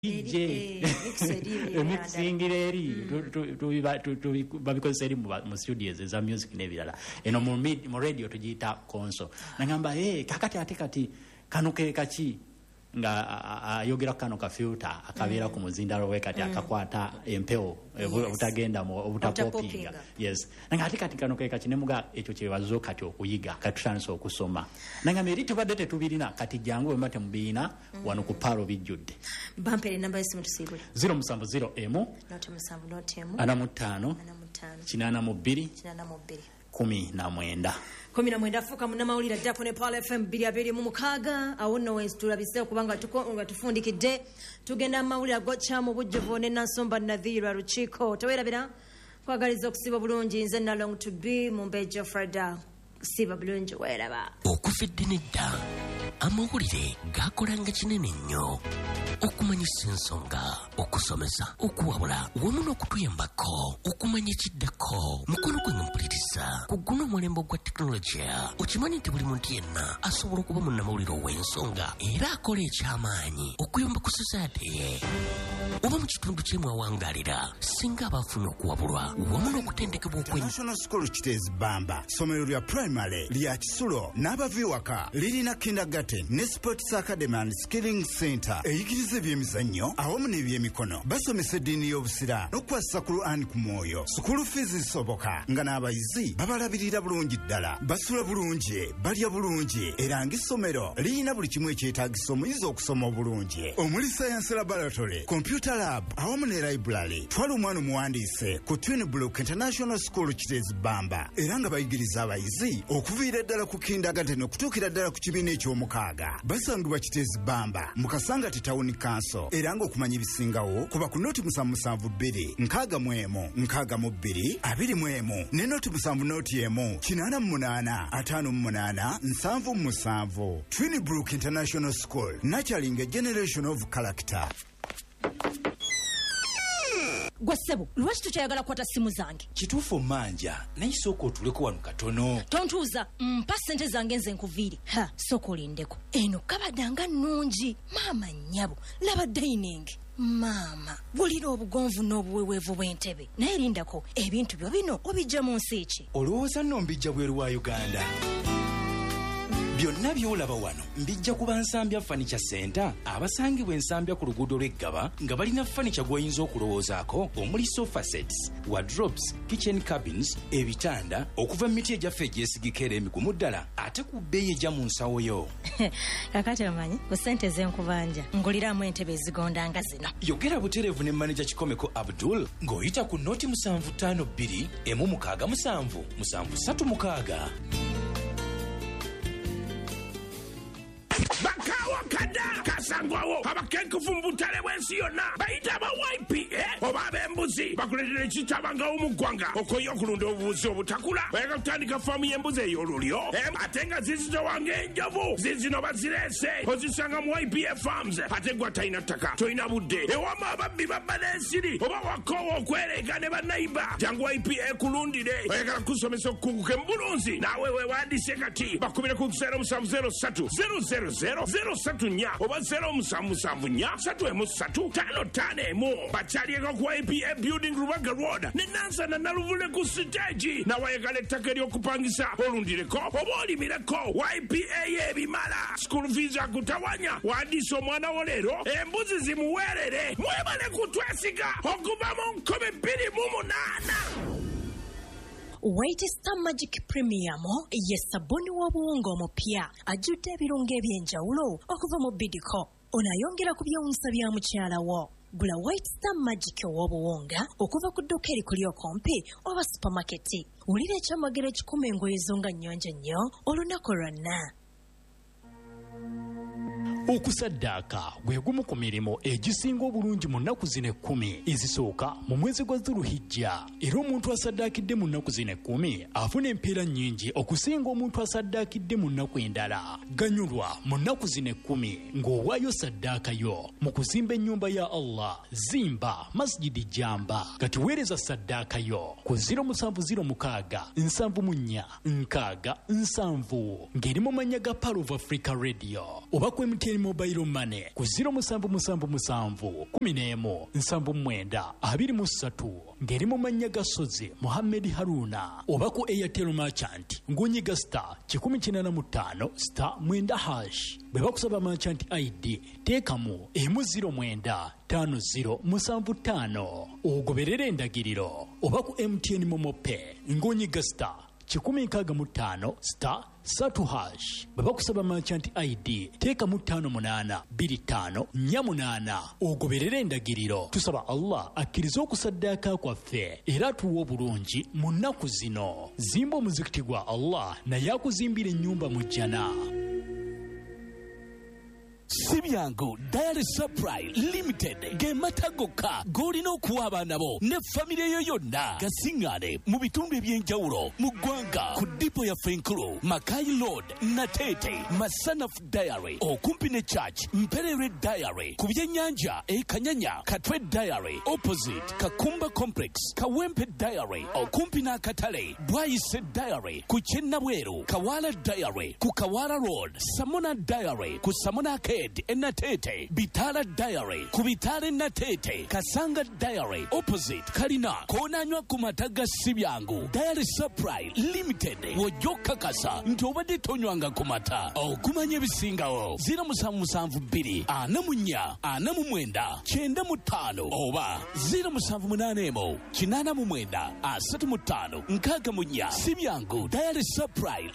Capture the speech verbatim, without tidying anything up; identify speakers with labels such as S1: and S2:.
S1: ije mixing eri babikozesa eri mu studios za music n'ebirala eno mu radio tugiyita console nagamba eh kakati ate kati kano ke kaki nga ayogera kano ka filter akabeera ku muzindalo we kati akakwata empewo obutagenda mu obutakopinga yes nanga ate kati kano ke kaki nemuga ekyo kyebazo kati okuyiga katutandisa okusoma nanga meri tubadde tetubirina kati jangu bemate mubina wano ku palo bijjudde
S2: bampere namba yesimu tusibule
S1: zero seven zero emu
S2: not musanvu not emu
S1: ana mutano kinana mu bbiri
S2: kinana mu bbiri
S1: kumi na mwenda
S2: kumi na mwenda fuka munamawulira ddapo ne Pal F M bbiri abiri mu mukaaga awo nno wensi tulabise kubanga tukonga tufundikidde tugenda amawulira gocha mu bujjuvu ne Nansomba Nadhira Ruchiko tewerabira kwagaliza okusiba bulungi nze na long to be mu mbejo Freda siba bulungi weraba
S3: okufidde nedda amawulire gakolanga kinene nnyo okumanyisa ensonga okusomesa okuwabula wamu n'okutuyambako okumanya kiddako mukono gwe mpuliriza ku guno omulembe gwa tekinologiya okimanyi nti buli muntu yenna asobola okuba munnamawulire ow'ensonga era akola ekyamaanyi okuyamba ku society ye oba mu kitundu kyemwawangalira singa abafuna okuwabulwa wamu n'okutendekebwa okwe
S4: National School Kitezi Bamba somero lya primary lya Kisulo n'abaviwaka lirina kindergarten ne sports academy and skilling center eyigiriza ebyemizannyo awamu n'ebyemikono basomesa eddiini y'obusira n'okukwasa ku Quran ku mwoyo school fees zisoboka nga n'abayizi babalabirira bulungi ddala basula bulungi balya bulungi era ng'essomero lirina buli kimu ekyetaagisa omuyizi okusoma obulungi omuli science laboratory computer lab awamu ne library twala omwana omuwandiise ku Twin Block International School Kitezi Bamba era nga bayigiriza abayizi okuviira ddala ku kindergarten okutuukira ddala ku kibiina eky'omukaaga basangibwa Kitezi Bamba mu Kasangati Town Council era ng'okumanya ebisingawo kuba ku noti musanvu musanvu bbiri nkaaga mu emu nkaaga mu bbiri abiri mu emu ne noti musanvu noti emu kinaana mu munaana ataano mu munaana nsanvu mu musanvu Twin Block International School nurturing a generation of character.
S2: Gwasebo lwaki tukyayagala kwata simu zange
S5: kituufu manja naye sooka otuleko wano katono
S2: tontuuza mpa ssente zange nze nkuviire ha sooka olindeko eno kabadanga nnungi maama nnyabo laba dining maama bulira obugonvu n'obuweweevu bw'entebe naye lindako ebintu byo bino obijja mu nsi ki
S5: olowooza nno mbijja bweru wa Uganda byonna by'olaba wano mbijja kuba Nsambya Furniture Center abasangibwa Ensambya ku luguudo lw'Eggaba nga balina furniture gw'oyinza okulowoozaako omuli sofa sets, wardrobes, kitchen cabins, ebitanda okuva mu miti egyaffe egyesigika era emigumu ddala ate ku bbeeyi ejja mu nsawo yo
S2: kakati omanyi ku ssente z'enkubanja nguliramu entebe ezigonda nga zino
S5: yogera butereevu ne manager Kikomeko Abdul ng'oyita ku noti musanvu ttaano bbiri emu mukaaga musanvu musanvu ssatu mukaaga
S6: bakawa kada kasangwawo abakenkufu mbutale bwensi yonna bayita aba Y P A oba ab'embuzi bakuletera ekitabanga omuggwanga okoyo okulunda obubuzi obutakula bayaka kutandika faamu y'embuzi ey'olulyo ate nga zizito wange enjovu zizino bazirese ozisanga mu Y P A Farms ate gwa talina ttaka tolina budde ewama ababbi babba n'ensiri oba wakoowa okwereega ne bannayiba jangu Y P A kulundire oyagala kusomesa okukunguka embulunzi naawe weewandiise kati bakubire ku zero musanvu zero ssatu zero zero zero zero satu nnya oba zero musanvu musanvu nnya satu emu ssatu ttaano ttaano emu bakyalieko ku Y P A Building Rubaga Road ne Nansana Naluvule ku siteegi nawayagala ettaka ery'okupangisa olundireko oba olimireko Y P A y'ebimala school fees akutawanya wandiisa omwana wo leero embuzi zimuweerere mwebale kutwesiga okuva mu nkumi bbiri mu munaana
S2: White Star Magic Premium ye sabuni w'obuwunga omupya ajjudde ebirungo eby'enjawulo okuva mu Bidco onayongera ku byewunyisa bya mukyala wo gula White Star Magic w'obuwunga okuva ku dduuka erikuli okumpi oba supamaketi wulira ekyamagero ekikumi engoye zo nga nnyonjo nnyo olunaku lwonna
S1: okusaddaaka gwe gumu ku mirimu egisinga obulungi mu nnaku zino ekkumi ezisooka mu mwezi gwa Dhulhijja era omuntu asaddaakidde mu nnaku zino ekkumi afuna empeera nnyingi okusinga omuntu asaddaakidde mu nnaku endala ganyulwa mu nnaku zino ekkumi ng'owaayo saddaaka yo mu kuzimba ennyumba ya Allah zimba masjidi Jamba kati weereza saddaaka yo ku zero musanvu zero mukaaga nsanvu mu nnya nkaaga nsanvu ng'eri mu mannya ga Pal of Africa Radio oba ku M T T N Mobile Money ku zero musanvu musanvu musanvu kumi n'emu nsanvu mwenda abiri mu ssatu ng'eri mu mannya Gasozi Mohammed Haruna oba ku Airtel Merchant ng'onyiga star kikumi kinaana mu ttaano star mwenda hash. Bwe bakusaba Merchant I D teekamu emu ziro mwenda tano ziro musanvu ttaano ogoberera endagiriro. Oba ku M T N Momo Pay ng'onyiga star kikumi nkaaga mu ttaano star satu hash. Bwe bakusaba Merchant I D teekamu ttaano munaana bbiri ttaano nnya munaana ogoberera endagiriro. Tusaba Allah akkirize okusaddaaka kwaffe era atuwe obulungi mu nnaku zino. Zimba omuzikiti gwa Allah naye akuzimbira ennyumba mu jjana.
S3: Sibyangu Diary Supply Limited ge matagoka golina okuwa abaana bo ne family yo yonna gasingane mu bitundu ebyenjawulo mu ggwanga ku dipo ya Fenkulu Makai Road Natete Masanaf Diary okumpi ne Church Mperere Diary ku byennyanja e Kanyanya Katwe Diary opposite Kakumba Complex Kawempe Diary okumpi n'akatale Bwayise Diary ku Kyennabweru Kawala Diary ku Kawala Road Samona Diary ku Samona Enatete Bitala Diary ku Bitale Natete Kasanga Diary opposite Kalina konanywa ku mataga Sibyangu Diary Supply Limited wojoka kasa nti obadde tonywanga ku mata okumanya ebisingawo zero musanvu musanvu bbiri ana mu nnya ana mu mwenda kyenda mu ttaano oba zero musanvu munaana emu kinaana mu mwenda asatu mu ttaano nkaaga mu nnya. Sibyangu Diary Supply